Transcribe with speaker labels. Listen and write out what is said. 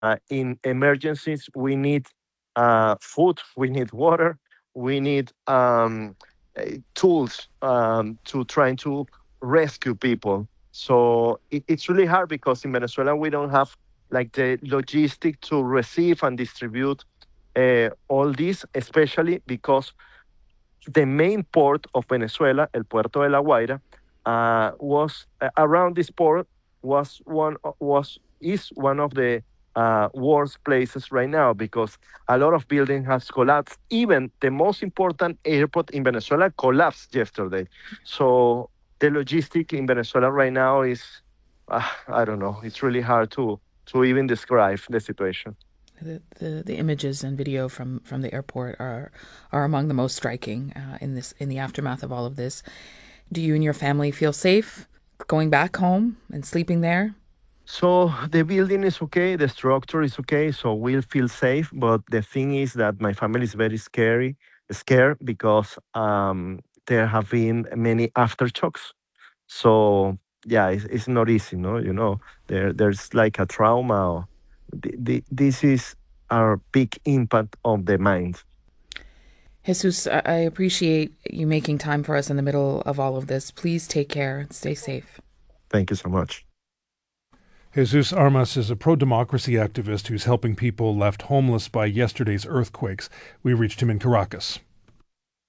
Speaker 1: In emergencies, we need food, we need water, we need tools to trying to rescue people. So it's really hard because in Venezuela we don't have like the logistic to receive and distribute all this, especially because the main port of Venezuela, el Puerto de La Guaira, was around this port was is one of the worst places right now because a lot of building has collapsed. Even the most important airport in Venezuela collapsed yesterday. So the logistic in Venezuela right now is, I don't know, it's really hard to even describe the situation.
Speaker 2: The images and video from the airport are among the most striking in the aftermath of all of this. Do you and your family feel safe going back home and sleeping there?
Speaker 1: So the building is okay, the structure is okay, so we'll feel safe. But the thing is that my family is very scared because there have been many aftershocks. So yeah, it's not easy, no, there's like a trauma. Or this is our big impact of the mind.
Speaker 2: Jesus, I appreciate you making time for us in the middle of all of this. Please take care and stay safe.
Speaker 1: Thank you so much.
Speaker 3: Jesus Armas is a pro-democracy activist who's helping people left homeless by yesterday's earthquakes. We reached him in Caracas.